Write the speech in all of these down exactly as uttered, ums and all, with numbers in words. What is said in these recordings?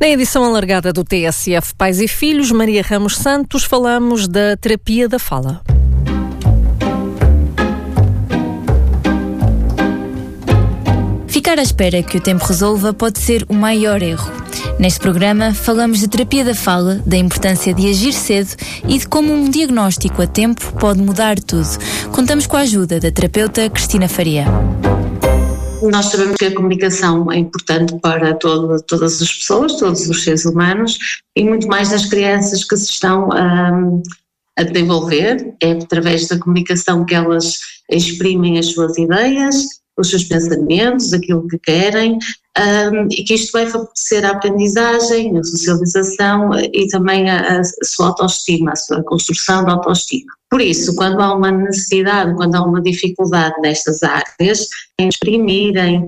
Na edição alargada do T S F Pais e Filhos, Maria Ramos Santos, falamos da terapia da fala. Ficar à espera que o tempo resolva pode ser o maior erro. Neste programa falamos de terapia da fala, da importância de agir cedo e de como um diagnóstico a tempo pode mudar tudo. Contamos com a ajuda da terapeuta Cristina Faria. Nós sabemos que a comunicação é importante para todo, todas as pessoas, todos os seres humanos, e muito mais das crianças que se estão um, a desenvolver. É através da comunicação que elas exprimem as suas ideias, os seus pensamentos, aquilo que querem, um, e que isto vai favorecer a aprendizagem, a socialização e também a, a sua autoestima, a sua construção da autoestima. Por isso, quando há uma necessidade, quando há uma dificuldade nestas áreas, em exprimirem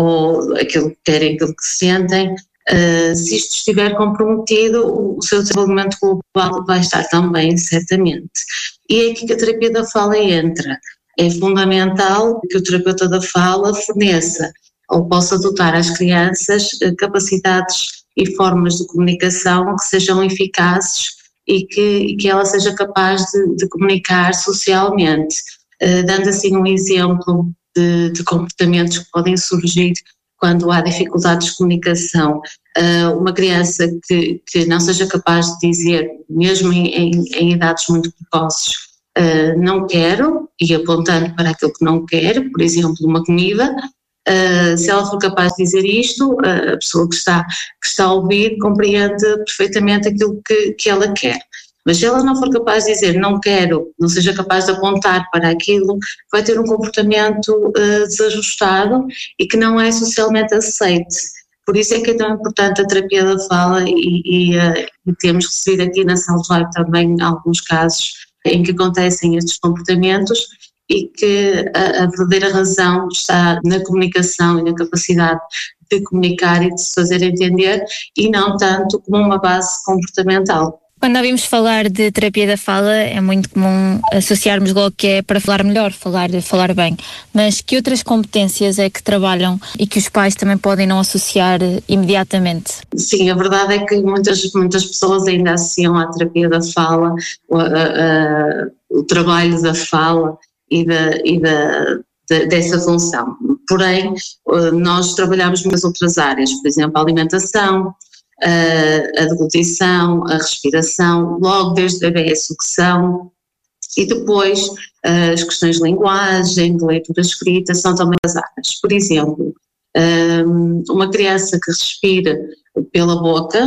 ou aquilo que querem, aquilo que sentem, uh, se isto estiver comprometido, o seu desenvolvimento global vai estar também, certamente. E é aqui que a terapia da fala entra. É fundamental que o terapeuta da fala forneça ou possa dotar às crianças capacidades e formas de comunicação que sejam eficazes e que, e que ela seja capaz de, de comunicar socialmente, uh, dando assim um exemplo de, de comportamentos que podem surgir quando há dificuldades de comunicação. Uh, uma criança que, que não seja capaz de dizer, mesmo em, em, em idades muito precoces, uh, não quero, e apontando para aquilo que não quer, por exemplo, uma comida. Uh, se ela for capaz de dizer isto, uh, a pessoa que está, que está a ouvir compreende perfeitamente aquilo que, que ela quer. Mas se ela não for capaz de dizer não quero, não seja capaz de apontar para aquilo, vai ter um comportamento uh, desajustado e que não é socialmente aceite. Por isso é que é tão importante a terapia da fala e, e, uh, e temos recebido aqui na Salve também alguns casos em que acontecem estes comportamentos e que a, a verdadeira razão está na comunicação e na capacidade de comunicar e de se fazer entender e não tanto como uma base comportamental. Quando ouvimos falar de terapia da fala é muito comum associarmos logo que é para falar melhor, falar, falar bem, mas que outras competências é que trabalham e que os pais também podem não associar imediatamente? Sim, a verdade é que muitas, muitas pessoas ainda associam à terapia da fala o, a, a, o trabalho da fala e, da, e da, de, dessa função. Porém, nós trabalhamos muitas outras áreas, por exemplo, a alimentação, a deglutição, a respiração, logo desde o bebê a sucção, e depois as questões de linguagem, de leitura escrita, são também as áreas. Por exemplo, uma criança que respira pela boca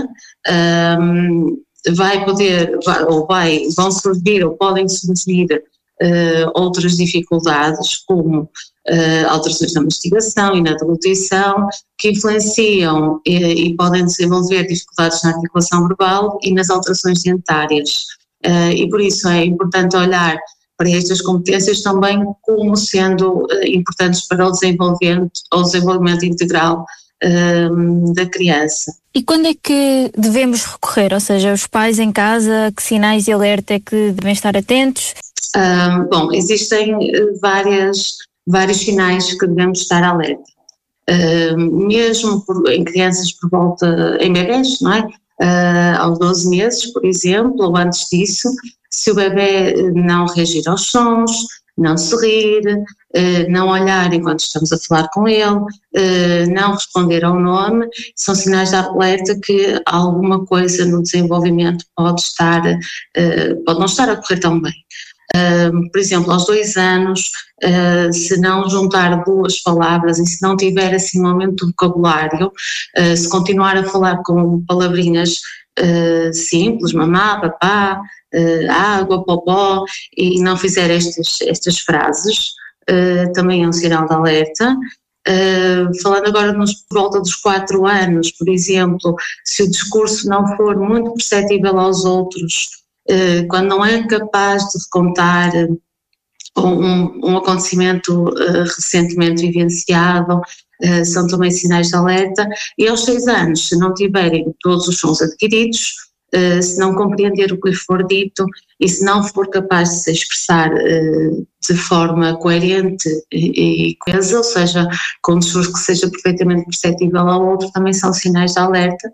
vai poder, ou vai, vão surgir ou podem surgir Uh, outras dificuldades como uh, alterações na mastigação e na deglutição que influenciam e, e podem desenvolver dificuldades na articulação verbal e nas alterações dentárias. Uh, e por isso é importante olhar para estas competências também como sendo uh, importantes para o desenvolvimento, o desenvolvimento integral uh, da criança. E quando é que devemos recorrer? Ou seja, os pais em casa, que sinais de alerta é que devem estar atentos? Um, bom, existem várias, vários sinais que devemos estar alerta, um, mesmo por, em crianças por volta, em bebés, não é? Uh, aos doze meses, por exemplo, ou antes disso, se o bebé não reagir aos sons, não sorrir, uh, não olhar enquanto estamos a falar com ele, uh, não responder ao nome, são sinais de alerta que alguma coisa no desenvolvimento pode estar, uh, pode não estar a correr tão bem. Uh, por exemplo, aos dois anos, uh, se não juntar duas palavras e se não tiver assim um aumento do vocabulário, uh, se continuar a falar com palavrinhas uh, simples, mamá, papá, uh, água, popó, e não fizer estas, estas frases, uh, também é um sinal de alerta. Uh, falando agora nos por volta dos quatro anos, por exemplo, se o discurso não for muito perceptível aos outros, quando não é capaz de contar um, um acontecimento uh, recentemente vivenciado, uh, são também sinais de alerta. E aos seis anos, se não tiverem todos os sons adquiridos, uh, se não compreender o que lhe for dito e se não for capaz de se expressar uh, de forma coerente e, e coesa, ou seja, com um discurso que seja perfeitamente perceptível ao outro, também são sinais de alerta.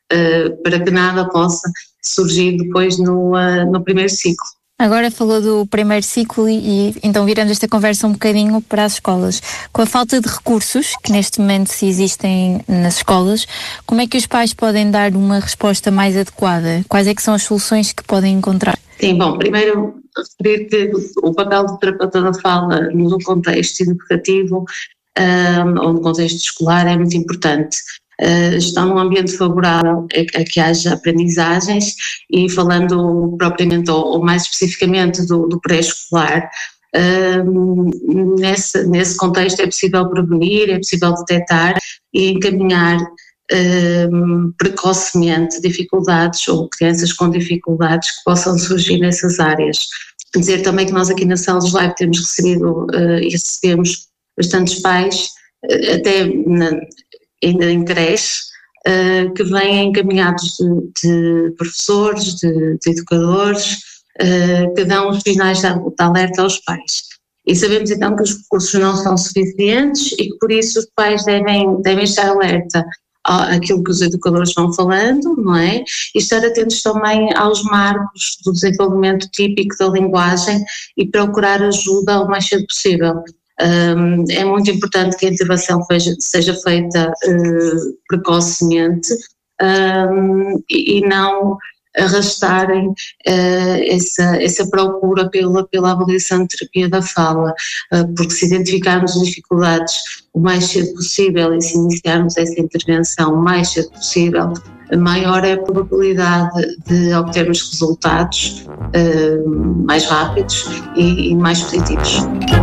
uh, para que nada possa surgir depois no, uh, no primeiro ciclo. Agora falou do primeiro ciclo e, e então viramos esta conversa um bocadinho para as escolas. Com a falta de recursos que neste momento se existem nas escolas, como é que os pais podem dar uma resposta mais adequada? Quais é que são as soluções que podem encontrar? Sim, bom, primeiro referir que o papel do terapeuta da fala no contexto educativo um, ou no contexto escolar é muito importante. Uh, estão num ambiente favorável a, a que haja aprendizagens e falando propriamente ou, ou mais especificamente do, do pré-escolar, uh, nesse, nesse contexto é possível prevenir, é possível detectar e encaminhar uh, precocemente dificuldades ou crianças com dificuldades que possam surgir nessas áreas. Quer dizer também que nós aqui na Salos Live temos recebido uh, e recebemos bastantes pais, uh, até na ainda em creche, uh, que vêm encaminhados de, de professores, de, de educadores, uh, que dão os sinais de, de alerta aos pais. E sabemos então que os recursos não são suficientes e que por isso os pais devem, devem estar alerta àquilo que os educadores vão falando, não é? E estar atentos também aos marcos do desenvolvimento típico da linguagem e procurar ajuda o mais cedo possível. Um, é muito importante que a intervenção seja, seja feita uh, precocemente um, e, e não arrastarem uh, essa, essa procura pela, pela avaliação de terapia da fala, uh, porque se identificarmos as dificuldades o mais cedo possível e se iniciarmos essa intervenção o mais cedo possível, maior é a probabilidade de obtermos resultados uh, mais rápidos e, e mais positivos.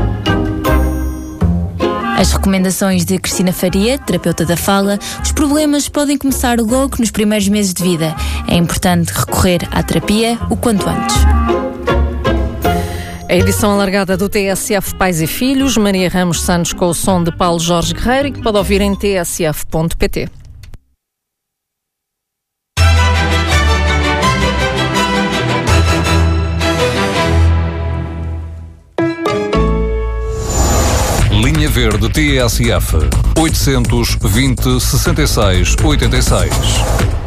As recomendações de Cristina Faria, terapeuta da fala, os problemas podem começar logo nos primeiros meses de vida. É importante recorrer à terapia o quanto antes. A edição alargada do T S F Pais e Filhos, Maria Ramos Santos com o som de Paulo Jorge Guerreiro, e que pode ouvir em t s f ponto p t. Linha Verde T S F oitocentos e vinte, sessenta e seis, oitenta e seis.